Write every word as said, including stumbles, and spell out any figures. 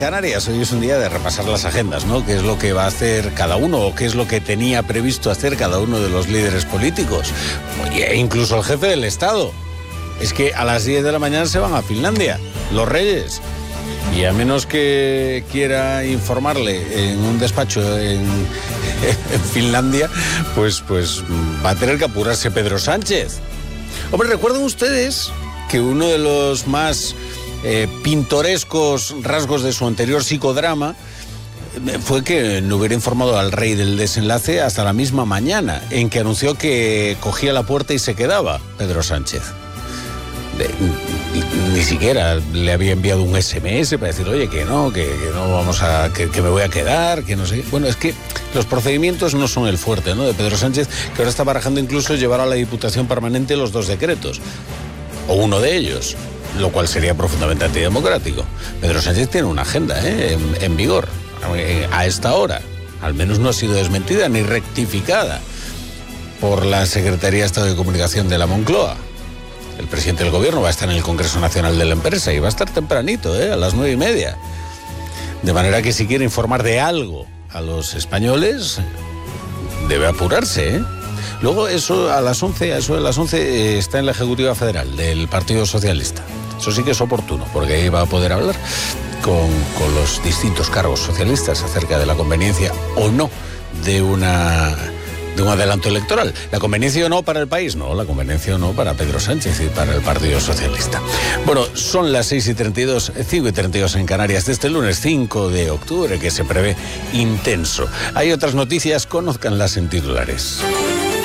Canarias, hoy es un día de repasar las agendas, ¿no? ¿Qué es lo que va a hacer cada uno o qué es lo que tenía previsto hacer cada uno de los líderes políticos? E incluso el jefe del Estado. Es que a las diez de la mañana se van a Finlandia, los reyes. Y a menos que quiera informarle en un despacho en, en Finlandia, pues, pues va a tener que apurarse Pedro Sánchez. Hombre, ¿recuerdan ustedes que uno de los más eh, pintorescos rasgos de su anterior psicodrama eh, fue que no hubiera informado al rey del desenlace hasta la misma mañana, en que anunció que cogía la puerta y se quedaba Pedro Sánchez? De, ni, ni siquiera le había enviado un ese eme ese para decir, oye, que no, que, que no vamos a, que, que me voy a quedar, que no sé. Bueno, es que los procedimientos no son el fuerte, ¿no?, de Pedro Sánchez, que ahora está barajando incluso llevar a la Diputación Permanente los dos decretos, o uno de ellos, lo cual sería profundamente antidemocrático. Pedro Sánchez tiene una agenda, ¿eh?, en, en vigor, a esta hora. Al menos no ha sido desmentida ni rectificada por la Secretaría de Estado de Comunicación de la Moncloa. El presidente del gobierno va a estar en el Congreso Nacional de la Empresa y va a estar tempranito, ¿eh?, a las nueve y media. De manera que si quiere informar de algo a los españoles, debe apurarse, ¿eh? Luego, eso a las once, eso de las once eh, está en la Ejecutiva Federal del Partido Socialista. Eso sí que es oportuno, porque ahí va a poder hablar con, con los distintos cargos socialistas acerca de la conveniencia o no de una... de un adelanto electoral. ¿La conveniencia o no para el país? No, la conveniencia o no para Pedro Sánchez y para el Partido Socialista. Bueno, son las seis y treinta y dos, cinco y treinta y dos en Canarias de este lunes cinco de octubre, que se prevé intenso. Hay otras noticias, conózcanlas en titulares.